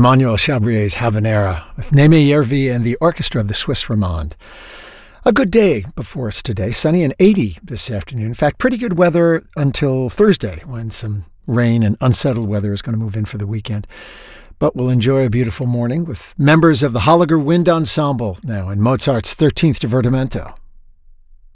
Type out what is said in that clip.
Emmanuel Chabrier's Habanera with Neme Yervi and the orchestra of the Swiss Romande. A good day before us today, sunny and 80 this afternoon. In fact, pretty good weather until Thursday when some rain and unsettled weather is going to move in for the weekend. But we'll enjoy a beautiful morning with members of the Holliger Wind Ensemble now in Mozart's 13th Divertimento.